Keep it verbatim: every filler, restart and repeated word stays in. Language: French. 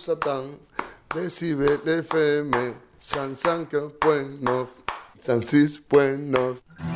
Satán, Decibel F M, cent cinq point neuf, cent six point neuf.